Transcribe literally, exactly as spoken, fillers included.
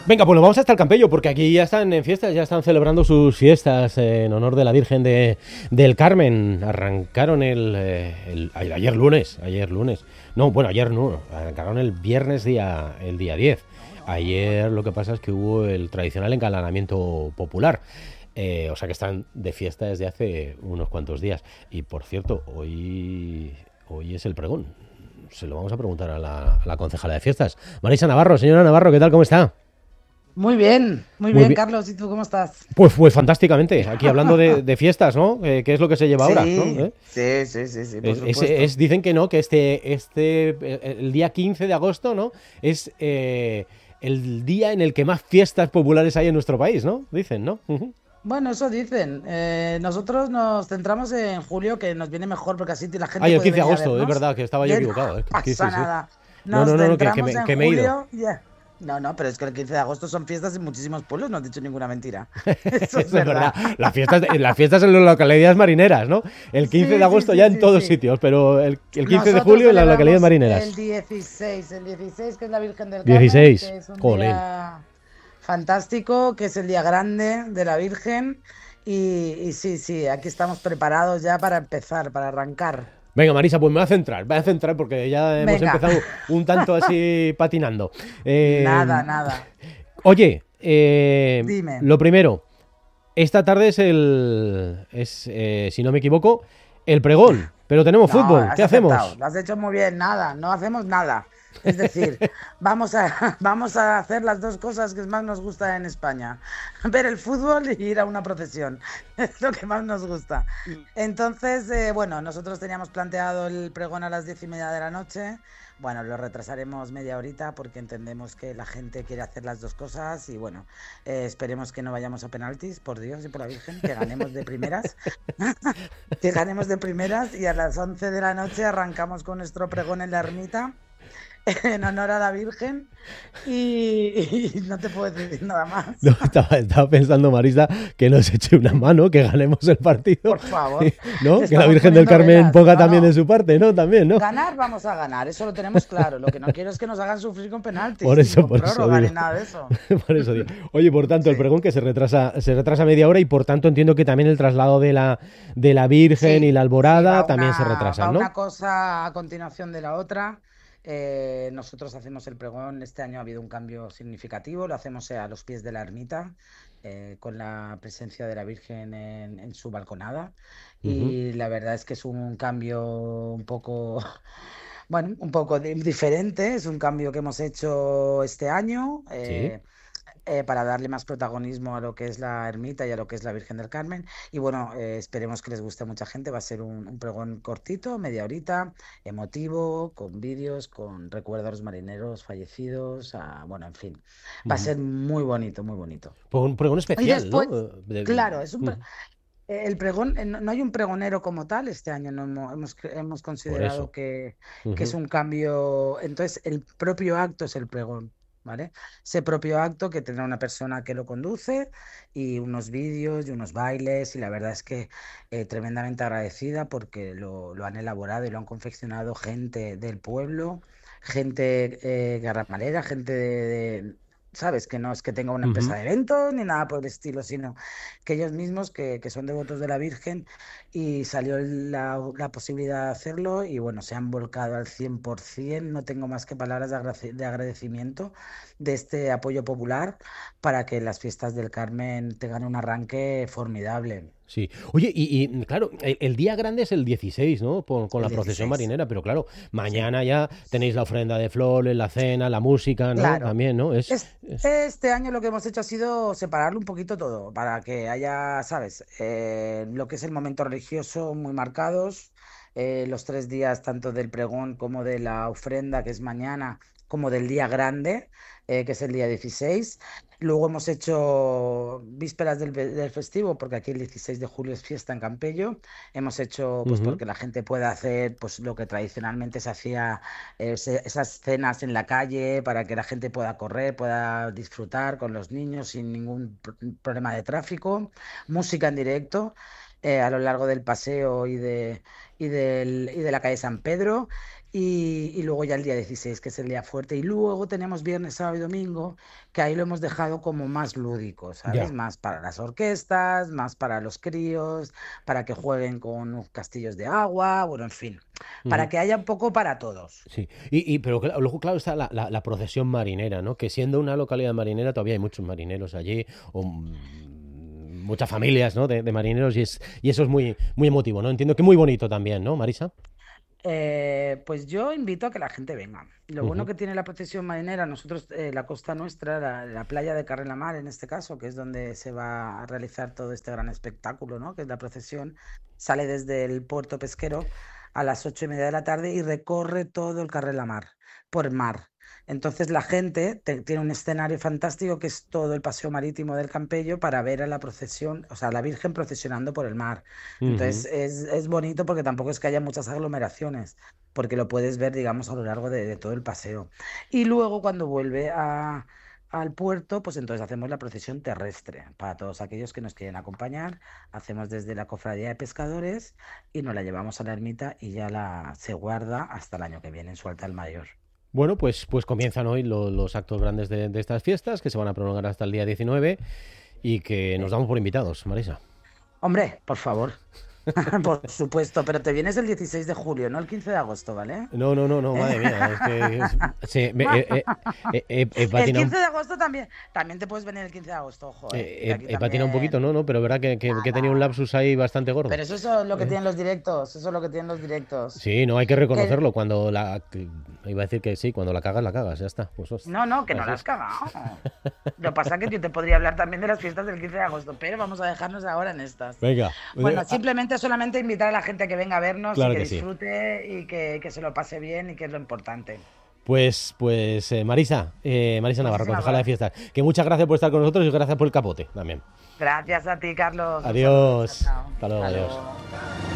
Venga, pues nos vamos hasta el Campello, porque aquí ya están en fiestas, ya están celebrando sus fiestas eh, en honor de la Virgen de, del Carmen. Arrancaron el, eh, el ayer, ayer lunes, ayer lunes. No, bueno, ayer no, arrancaron el viernes día, el día diez. Ayer lo que pasa es que hubo el tradicional engalanamiento popular. Eh, o sea que están de fiesta desde hace unos cuantos días. Y por cierto, hoy, hoy es el pregón. Se lo vamos a preguntar a la, a la concejala de fiestas. Marisa Navarro, señora Navarro, ¿qué tal? ¿Cómo está? Muy bien, muy, Muy bien, bien. Carlos. ¿Y tú cómo estás? Pues, pues fantásticamente, aquí hablando de, de fiestas, ¿no? Eh, ¿Qué es lo que se lleva ahora, ¿no? Sí, ¿Eh? sí, sí, sí, sí, por Es, es- supuesto. es- dicen que no, que este, este, eh, el día quince de agosto, ¿no? Es eh, el día en el que más fiestas populares hay en nuestro país, ¿no? Dicen, ¿no? Ujú. Bueno, eso dicen. Eh, nosotros nos centramos en julio, que nos viene mejor porque así la gente Ay, el puede quince de venir a agosto, es vernos. verdad que estaba yo Bien, equivocado, no ¿eh? Sí, sí, pasa sí. nada. No, Nos no, no, no, que, que centramos me, en que me he ido. julio. Ya. No, no, pero es que el quince de agosto son fiestas en muchísimos pueblos, no has dicho ninguna mentira. Eso es Eso es verdad. verdad. Las fiestas, las fiestas en las localidades marineras, ¿no? El quince de Sí, sí, agosto sí, ya en sí, todos sí. sitios, pero el, el quince de Nosotros julio en las localidades celebramos el marineras. dieciséis, el dieciséis que es la Virgen del Carmen, dieciséis. que es un Jolín. día fantástico, que es el día grande de la Virgen. Y, y sí, sí, aquí estamos preparados ya para empezar, para arrancar. Venga, Marisa, pues me voy a centrar, me voy a centrar porque ya hemos Venga, empezado un tanto así patinando. Eh, nada, nada. oye, eh, Dime. lo primero, esta tarde es el, es, eh, si no me equivoco, el pregón, pero tenemos No, fútbol, has ¿qué acertado, hacemos? lo has hecho muy bien, nada, no hacemos nada. Es decir, vamos a, vamos a hacer las dos cosas que más nos gusta en España, ver el fútbol y ir a una procesión, es lo que más nos gusta. Entonces, eh, bueno, nosotros teníamos planteado el pregón a las diez y media de la noche. Bueno, lo retrasaremos media horita porque entendemos que la gente quiere hacer las dos cosas y bueno, eh, esperemos que no vayamos a penaltis, por Dios y por la Virgen, que ganemos de primeras. Que ganemos de primeras y a las once de la noche arrancamos con nuestro pregón en la ermita en honor a la Virgen y, y no te puedo decir nada No, más. estaba, estaba pensando, Marisa, que nos eche una mano, que ganemos el partido, Por favor, ¿no? Que la estamos Virgen del poniendo Carmen velas. ponga No, también de no, su parte, ¿no? También, ¿no? ganar vamos a ganar, eso lo tenemos claro. Lo que no quiero es que nos hagan sufrir con Por penaltis, ni eso, con por eso prórroga, ni digo. nada de eso. Por eso digo. Oye, por tanto, el Sí, pregón que se retrasa, se retrasa media hora y por tanto entiendo que también el traslado de la, de la Virgen y sí, la sí, va alborada también se una, va retrasan, ¿no? una cosa a continuación de la otra. Eh, nosotros hacemos el pregón, este año ha habido un cambio significativo, lo hacemos eh, a los pies de la ermita, eh, con la presencia de la Virgen en, en su balconada. Ujú. Y la verdad es que es un cambio un poco, bueno, un poco di- diferente, es un cambio que hemos hecho este año. Sí. eh, eh, para darle más protagonismo a lo que es la ermita y a lo que es la Virgen del Carmen. Y bueno, eh, esperemos que les guste a mucha gente. Va a ser un, un pregón cortito, media horita, emotivo, con vídeos, con recuerdos a los marineros fallecidos. A- bueno, en fin, va a Ujú. ser muy bonito, muy bonito. Pues un pregón Y especial, ¿no? después, Eh, de- claro, es un, pre- Ujú. eh, el pregón, eh, no, no hay un pregonero como tal, este año no hemos, hemos, cre- hemos Por considerado eso. que, que es Ujú. un cambio, entonces el propio acto es el pregón, ¿vale? Ese propio acto que tendrá una persona que lo conduce y unos vídeos y unos bailes y la verdad es que eh, tremendamente agradecida porque lo, lo han elaborado y lo han confeccionado gente del pueblo, gente eh, garramalera, gente de, de- ¿sabes? Que no es que tenga una empresa Ujú. de eventos ni nada por el estilo, sino que ellos mismos, que, que son devotos de la Virgen, y salió la, la posibilidad de hacerlo, y bueno, se han volcado al cien por ciento. No tengo más que palabras de, agraci- de agradecimiento de este apoyo popular para que las fiestas del Carmen tengan un arranque formidable. Sí. Oye, y, y, claro, el, el día grande es el dieciséis, ¿no? Por- con El la procesión dieciséis, marinera, pero claro, sí. mañana ya tenéis la ofrenda de flores, la cena, la música, ¿no? Claro. También, ¿no? Es, Es- es- Este año lo que hemos hecho ha sido separarlo un poquito todo, para que haya, ¿sabes? Eh, lo que es el momento religioso muy marcados, eh, los tres días tanto del pregón como de la ofrenda, que es mañana, como del día grande, eh, que es el día dieciséis. Luego hemos hecho vísperas del, ve- del festivo, porque aquí el dieciséis de julio es fiesta en Campello. Hemos hecho, pues Ujú. porque la gente pueda hacer pues lo que tradicionalmente se hacía, eh, se- esas cenas en la calle para que la gente pueda correr, pueda disfrutar con los niños sin ningún pr- problema de tráfico, música en directo eh, a lo largo del paseo y de, y del- y de la calle San Pedro. Y, y luego ya el día dieciséis, que es el día fuerte. Y luego tenemos viernes, sábado y domingo, que ahí lo hemos dejado como más lúdico, ¿sabes? Ya. Más para las orquestas, más para los críos, para que jueguen con castillos de agua, bueno, en fin, para Ujú. que haya un poco para todos. Sí, y, y- pero cla- luego, claro, está la, la- la procesión marinera, ¿no? Que siendo una localidad marinera, todavía hay muchos marineros allí, o mm, muchas familias, ¿no? De, de marineros, y, es, y eso es muy, muy emotivo, ¿no? Entiendo que muy bonito también, ¿no, Marisa? Eh, pues yo invito a que la gente venga. Lo bueno Ujú, que tiene la procesión marinera, nosotros, eh, la costa nuestra, la, la playa de Carrelamar en este caso, que es donde se va a realizar todo este gran espectáculo, ¿no? Que es la procesión, sale desde el puerto pesquero a las ocho y media de la tarde y recorre todo el Carrelamar por mar. Entonces la gente te- tiene un escenario fantástico que es todo el paseo marítimo del Campello para ver a la procesión, o sea, a la Virgen procesionando por el mar. Entonces ujú. es, es bonito porque tampoco es que haya muchas aglomeraciones, porque lo puedes ver, digamos, a lo largo de, de todo el paseo. Y luego cuando vuelve a, al puerto, pues entonces hacemos la procesión terrestre. Para todos aquellos que nos quieren acompañar, hacemos desde la Cofradía de Pescadores y nos la llevamos a la ermita y ya la se guarda hasta el año que viene en su altar mayor. Bueno, pues, pues comienzan hoy lo- los actos grandes de, de estas fiestas, que se van a prolongar hasta el día diecinueve y que nos Sí. damos por invitados, Marisa. Hombre, por favor, por supuesto, pero te vienes el dieciséis de julio, no el quince de agosto, ¿vale? No, no, no, no, ¿Eh? madre mía, es que es- sí, me- he, he- he- he- he El patinado, quince de agosto también. También te puedes venir el quince de agosto, ojo, ¿eh? Que he, aquí he- he patinado un poquito, también. no, no, pero verdad que, que, que he tenido un Nada. lapsus ahí bastante gordo. Pero eso, eso es lo que Eh, tienen los directos. Eso es lo que tienen los directos. Sí, no hay que Que... reconocerlo. Cuando la. que- Iba a decir que sí, cuando la cagas, la cagas, ya está. Pues host- No, no, que no así la has es. cagado. Lo que pasa es que yo te podría hablar también de las fiestas del quince de agosto, pero vamos a dejarnos ahora en estas. Venga, Bueno, eh, ah, simplemente solamente invitar a la gente a que venga a vernos y claro que que sí. disfrute y que, que se lo pase bien y que es lo importante. Pues, pues eh, Marisa, eh, Marisa Navarro, Muchísimas concejala de gracias. fiestas, que muchas gracias por estar con nosotros y gracias por el capote también. Gracias a ti, Carlos. Un saludo. Chao, Adiós. chao. Hasta luego, Hasta adiós. luego.